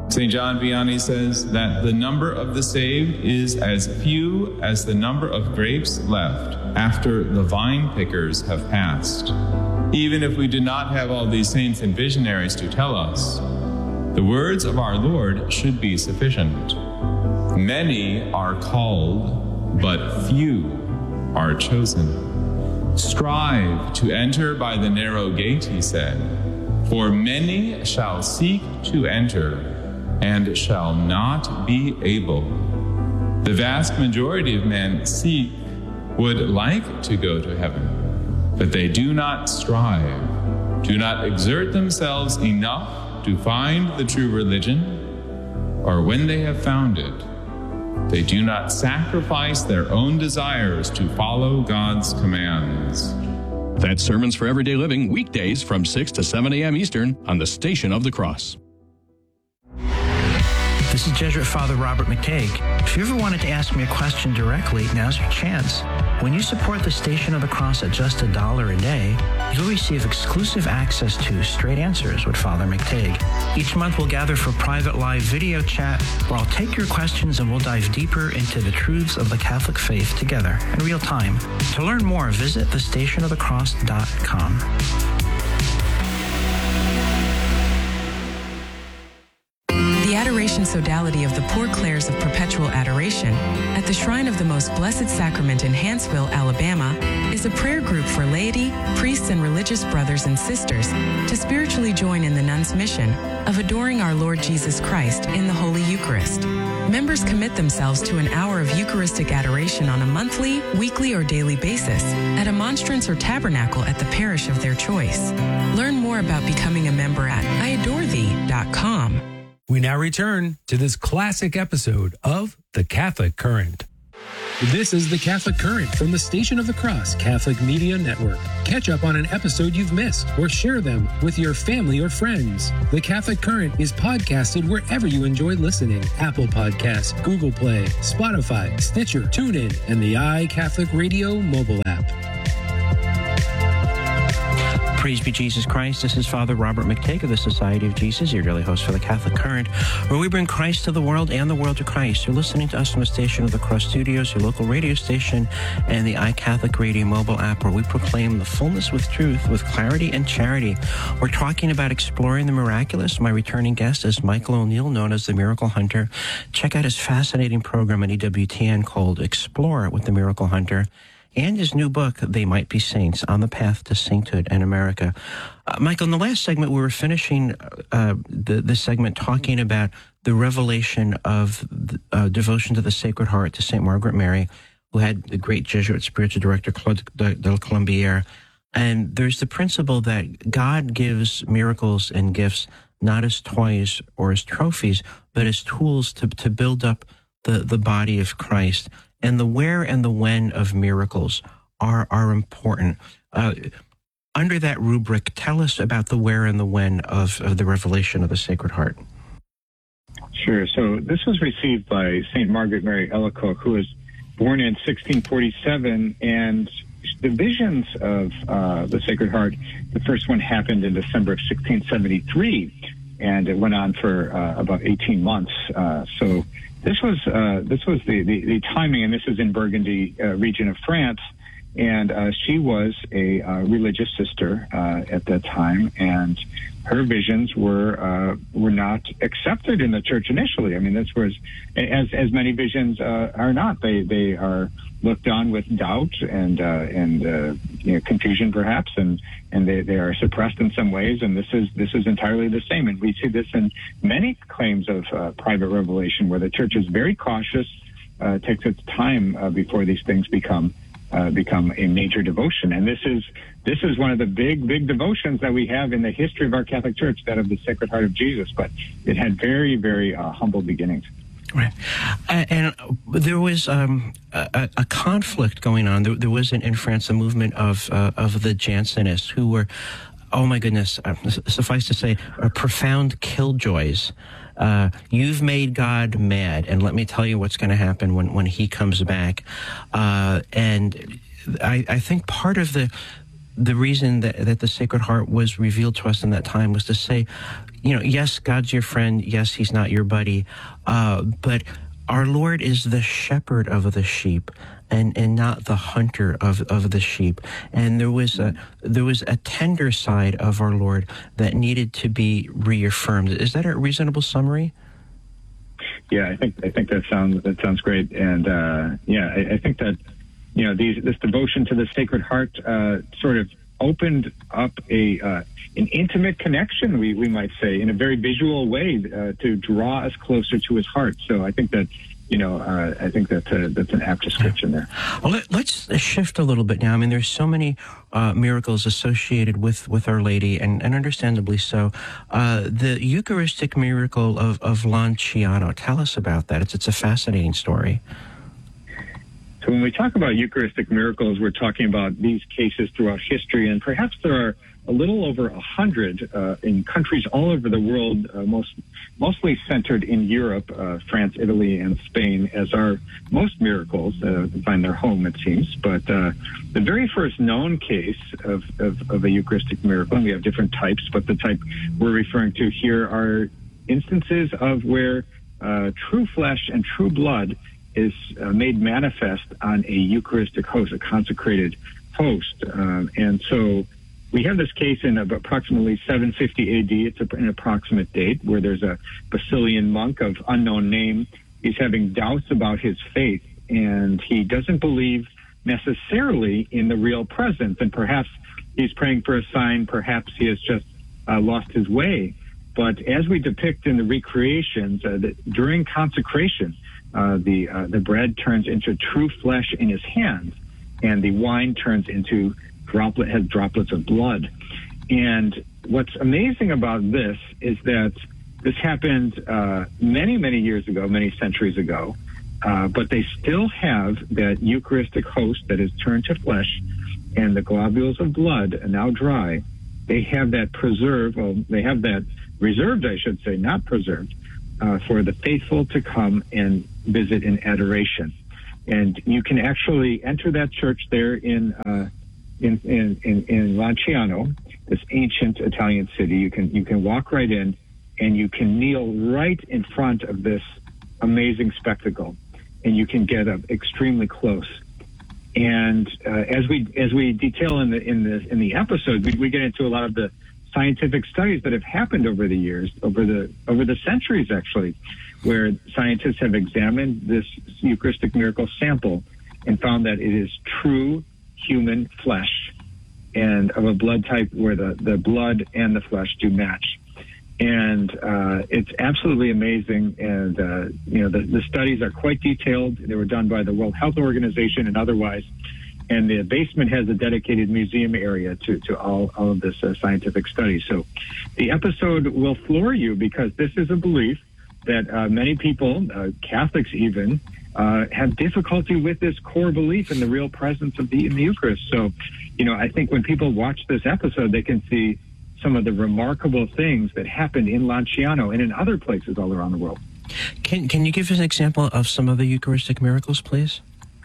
St. John Vianney says that the number of the saved is as few as the number of grapes left after the vine pickers have passed. Even if we do not have all these saints and visionaries to tell us, the words of our Lord should be sufficient. Many are called, but few are chosen. Strive to enter by the narrow gate, he said, for many shall seek to enter and shall not be able. The vast majority of men would like to go to heaven, but they do not strive, do not exert themselves enough to find the true religion, or when they have found it, they do not sacrifice their own desires to follow God's commands. That's Sermons for Everyday Living, weekdays from 6 to 7 a.m. Eastern on the Station of the Cross. This is Jesuit Father Robert McTague. If you ever wanted to ask me a question directly, now's your chance. When you support the Station of the Cross at just $1 a day, you'll receive exclusive access to Straight Answers with Father McTague. Each month we'll gather for private live video chat where I'll take your questions and we'll dive deeper into the truths of the Catholic faith together in real time. To learn more, visit thestationofthecross.com. The Adoration Sodality of the Poor Clares of Perpetual Adoration at the Shrine of the Most Blessed Sacrament in Hanceville, Alabama, is a prayer group for laity, priests, and religious brothers and sisters to spiritually join in the nuns' mission of adoring our Lord Jesus Christ in the Holy Eucharist. Members commit themselves to an hour of Eucharistic adoration on a monthly, weekly, or daily basis at a monstrance or tabernacle at the parish of their choice. Learn more about becoming a member at iadorethee.com. We now return to this classic episode of The Catholic Current. This is The Catholic Current from the Station of the Cross Catholic Media Network. Catch up on an episode you've missed or share them with your family or friends. The Catholic Current is podcasted wherever you enjoy listening. Apple Podcasts, Google Play, Spotify, Stitcher, TuneIn, and the iCatholic Radio mobile app. Praise be Jesus Christ. This is Father Robert McTague of the Society of Jesus, your daily host for the Catholic Current, where we bring Christ to the world and the world to Christ. You're listening to us from the Station of the Cross Studios, your local radio station, and the iCatholic Radio mobile app, where we proclaim the fullness with truth, with clarity and charity. We're talking about exploring the miraculous. My returning guest is Michael O'Neill, known as the Miracle Hunter. Check out his fascinating program on EWTN called Explore with the Miracle Hunter, and his new book, They Might Be Saints, On the Path to Sainthood in America. Michael, in the last segment, we were finishing the segment talking about the revelation of devotion to the Sacred Heart to St. Margaret Mary, who had the great Jesuit spiritual director, Claude de la Colombière. And there's the principle that God gives miracles and gifts not as toys or as trophies, but as tools to build up the body of Christ. And the where and the when of miracles are important. Under that rubric, tell us about the where and the when of the revelation of the Sacred Heart. Sure. So this was received by St. Margaret Mary Alacoque, who was born in 1647, and the visions of the Sacred Heart, the first one happened in December of 1673, and it went on for about 18 months. So this was the timing, and this is in Burgundy region of France, and she was a religious sister at that time, and her visions were not accepted in the church initially. I mean, this was, as many visions are not. They are looked on with doubt and confusion, perhaps, and they are suppressed in some ways. And this is entirely the same. And we see this in many claims of private revelation, where the church is very cautious, takes its time before these things become a major devotion. And this is one of the big devotions that we have in the history of our Catholic Church, that of the Sacred Heart of Jesus. But it had very, very humble beginnings. Right. And there was a conflict going on. There was in France a movement of the Jansenists who were, oh my goodness, suffice to say, profound killjoys. You've made God mad, and let me tell you what's going to happen when he comes back. And I think part of the reason that the Sacred Heart was revealed to us in that time was to say, yes, God's your friend. Yes, he's not your buddy. But our Lord is the shepherd of the sheep and not the hunter of the sheep. And there was a tender side of our Lord that needed to be reaffirmed. Is that a reasonable summary? Yeah, I think that sounds great. And I think that this devotion to the Sacred Heart sort of opened up an intimate connection, we might say, in a very visual way to draw us closer to his heart. So I think that that's an apt description there. Well, let's shift a little bit now. I mean, there's so many miracles associated with Our Lady, and understandably so. The Eucharistic miracle of Lanciano. Tell us about that. It's a fascinating story. So when we talk about Eucharistic miracles, we're talking about these cases throughout history, and perhaps there are a little over 100 in countries all over the world, mostly centered in Europe, France, Italy, and Spain, as are most miracles find their home, it seems. But the very first known case of a Eucharistic miracle, and we have different types, but the type we're referring to here are instances of where true flesh and true blood is made manifest on a Eucharistic host, a consecrated host. And so we have this case in approximately 750 AD. It's an approximate date where there's a Basilian monk of unknown name. He's having doubts about his faith, and he doesn't believe necessarily in the real presence. And perhaps he's praying for a sign. Perhaps he has just lost his way. But as we depict in the recreations, during consecration, the bread turns into true flesh in his hands, and the wine turns into droplets of blood. And what's amazing about this is that this happened many, many years ago, many centuries ago, but they still have that Eucharistic host that is turned to flesh, and the globules of blood are now dry. They have that they have that reserved, I should say, not preserved, for the faithful to come and visit in adoration. And you can actually enter that church there in Lanciano, this ancient Italian city. You can walk right in, and you can kneel right in front of this amazing spectacle, and you can get up extremely close. And as we detail in the episode, we get into a lot of the scientific studies that have happened over the years, over the centuries actually, where scientists have examined this Eucharistic miracle sample and found that it is true human flesh, and of a blood type where the blood and the flesh do match. And it's absolutely amazing. And the studies are quite detailed. They were done by the World Health Organization and otherwise. And the basement has a dedicated museum area to all of this scientific study. So the episode will floor you, because this is a belief that many people, Catholics even, have difficulty with this core belief in the real presence of in the Eucharist. So, I think when people watch this episode, they can see some of the remarkable things that happened in Lanciano and in other places all around the world. Can you give us an example of some of the Eucharistic miracles, please?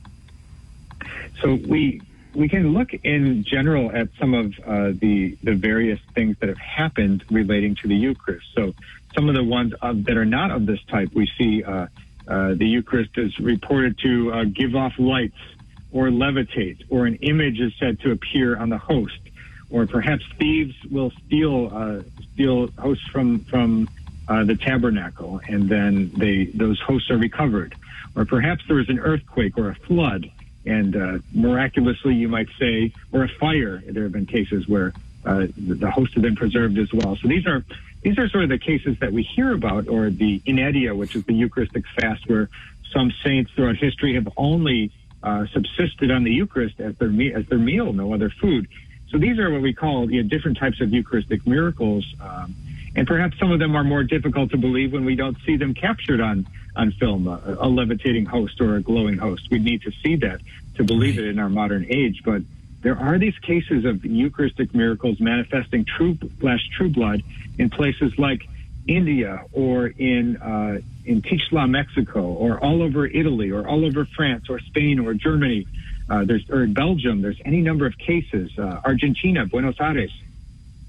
So we can look in general at some of the various things that have happened relating to the Eucharist. So some of the ones that are not of this type, we see the Eucharist is reported to give off lights or levitate, or an image is said to appear on the host, or perhaps thieves will steal hosts from the tabernacle, and then those hosts are recovered. Or perhaps there is an earthquake or a flood, and miraculously, you might say, or a fire. There have been cases where the hosts have been preserved as well. So these are sort of the cases that we hear about, or the inedia, which is the Eucharistic fast, where some saints throughout history have only subsisted on the Eucharist as their meal, no other food. So these are what we call different types of Eucharistic miracles, and perhaps some of them are more difficult to believe when we don't see them captured on film, a levitating host or a glowing host. We need to see that to believe it in our modern age. But there are these cases of Eucharistic miracles manifesting true flesh, true blood in places like India, or in Tixla, Mexico, or all over Italy, or all over France, or Spain, or Germany. Or in Belgium, there's any number of cases. Argentina, Buenos Aires.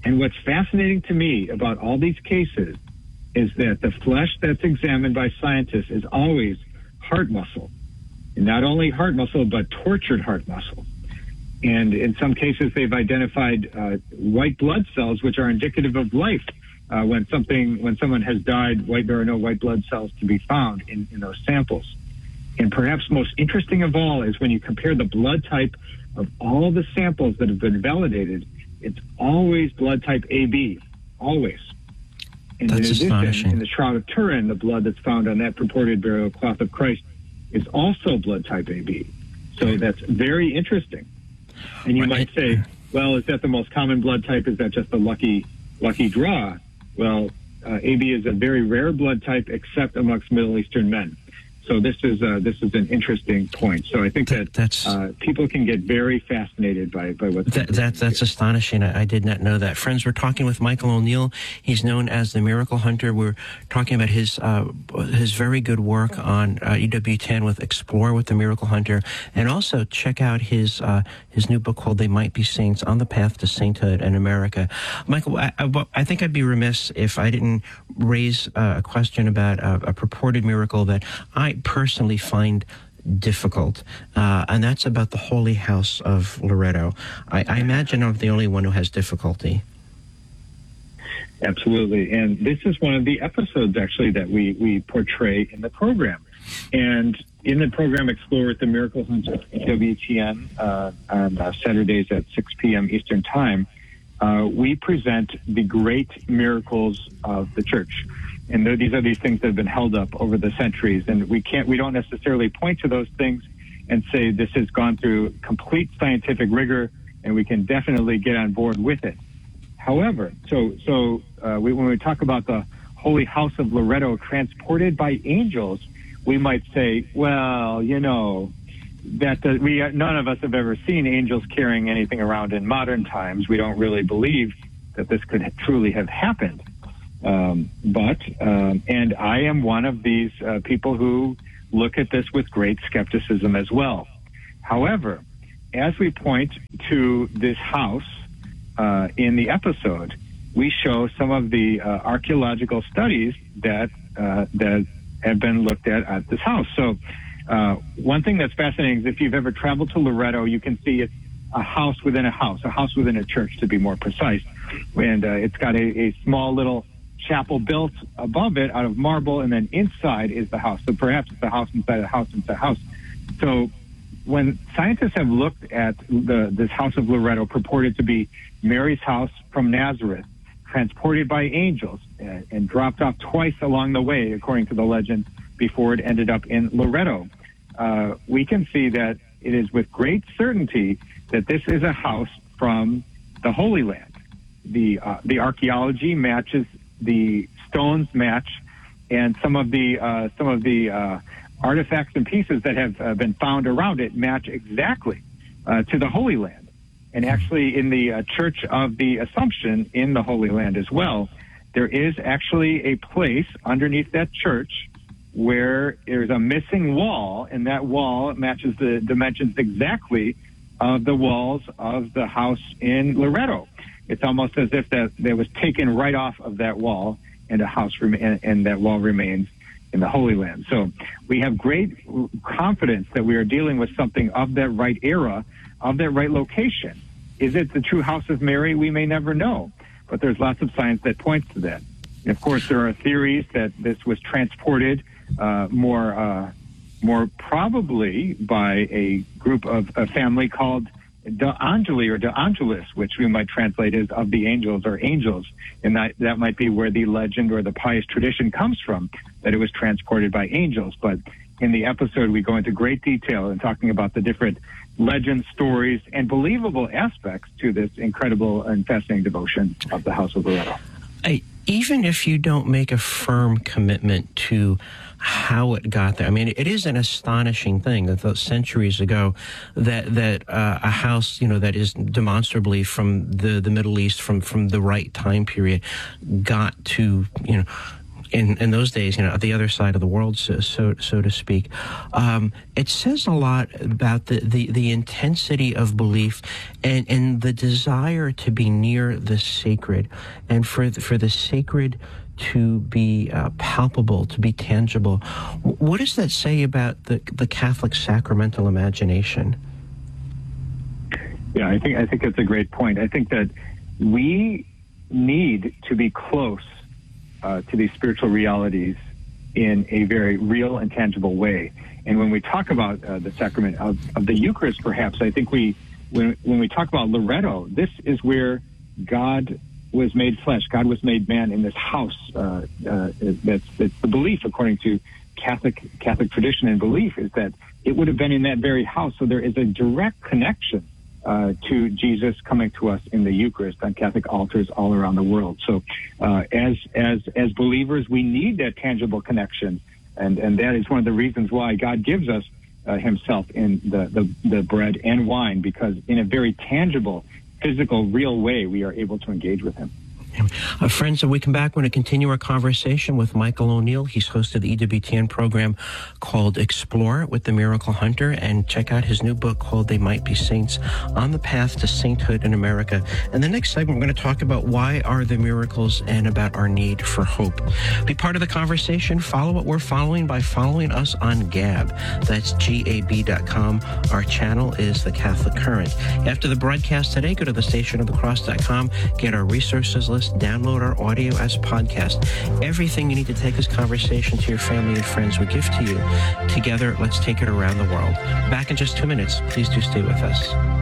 And what's fascinating to me about all these cases is that the flesh that's examined by scientists is always heart muscle. And not only heart muscle, but tortured heart muscle. And in some cases, they've identified white blood cells, which are indicative of life. When someone has died, there are no white blood cells to be found in those samples. And perhaps most interesting of all is when you compare the blood type of all the samples that have been validated, it's always blood type AB, always. And that's in addition, astonishing. in the Shroud of Turin, the blood that's found on that purported burial cloth of Christ is also blood type AB. So that's very interesting. And you might say, well, is that the most common blood type? Is that just a lucky draw? Well, AB is a very rare blood type, except amongst Middle Eastern men. So this is an interesting point. So I think that people can get very fascinated by what's that's astonishing. I did not know that. Friends, we're talking with Michael O'Neill. He's known as the Miracle Hunter. We're talking about his very good work on EWTN with Explore with the Miracle Hunter, and also check out his new book called They Might Be Saints on the Path to Sainthood in America. Michael, I think I'd be remiss if I didn't raise a question about a purported miracle that I personally find difficult, and that's about the Holy House of Loretto. I imagine I'm the only one who has difficulty. Absolutely, and this is one of the episodes actually that we portray in the program. And in the program Explore with the Miracle Hunter, WTN, on Saturdays at 6 p.m. Eastern Time, we present the great miracles of the church. And these are these things that have been held up over the centuries. And we don't necessarily point to those things and say this has gone through complete scientific rigor and we can definitely get on board with it. However, when we talk about the Holy House of Loretto transported by angels, we might say, well, that none of us have ever seen angels carrying anything around in modern times. We don't really believe that this could truly have happened. And I am one of these people who look at this with great skepticism as well. However, as we point to this house in the episode, we show some of the archaeological studies that have been looked at this house. So one thing that's fascinating is if you've ever traveled to Loretto, you can see it's a house within a house within a church, to be more precise. And it's got a small little chapel built above it out of marble, and then inside is the house. So perhaps it's a house inside a house inside a house. So when scientists have looked at this house of Loretto, purported to be Mary's house from Nazareth, transported by angels and dropped off twice along the way, according to the legend, before it ended up in Loretto, we can see that it is with great certainty that this is a house from the Holy Land. The archaeology matches, the stones match, and some of the artifacts and pieces that have been found around it match exactly to the Holy Land. And actually, in the Church of the Assumption in the Holy Land as well, there is actually a place underneath that church where there's a missing wall, and that wall matches the dimensions exactly of the walls of the house in Loretto. It's almost as if that was taken right off of that wall, and and that wall remains in the Holy Land. So we have great confidence that we are dealing with something of that right era, of that right location. Is it the true house of Mary? We may never know, but there's lots of science that points to that. And of course, there are theories that this was transported more probably by a group of a family called De Angeli or De Angelis, which we might translate as of the angels or angels. And that might be where the legend or the pious tradition comes from, that it was transported by angels. But in the episode, we go into great detail in talking about the different legends, stories, and believable aspects to this incredible and fascinating devotion of the House of Loretto. Even if you don't make a firm commitment to how it got there, I mean, it is an astonishing thing that those centuries ago, that a house, that is demonstrably from the Middle East, from the right time period, got to, in those days, at the other side of the world, so to speak. It says a lot about the intensity of belief and the desire to be near the sacred, and for the sacred to be palpable, to be tangible. What does that say about the Catholic sacramental imagination? Yeah, I think that's a great point. I think that we need to be close to these spiritual realities in a very real and tangible way. And when we talk about the sacrament of the Eucharist, perhaps, I think when we talk about Loretto, this is where God was made flesh. God was made man in this house. That's the belief, according to Catholic tradition and belief, is that it would have been in that very house. So there is a direct connection to Jesus coming to us in the Eucharist on Catholic altars all around the world. So as believers, we need that tangible connection, and that is one of the reasons why God gives us himself in the bread and wine, because in a very tangible, physical, real way, we are able to engage with him. Friends, when we come back, we're going to continue our conversation with Michael O'Neill. He's hosted the EWTN program called Explore with the Miracle Hunter, and check out his new book called They Might Be Saints, On the Path to Sainthood in America. And the next segment, we're going to talk about why are the miracles and about our need for hope. Be part of the conversation. Follow what we're following by following us on Gab. That's gab.com. Our channel is The Catholic Current. After the broadcast today, go to thestationofthecross.com, get our resources list, download our audio as podcast. Everything you need to take this conversation to your family and friends we give to you. Together, let's take it around the world. Back in just 2 minutes. Please do stay with us.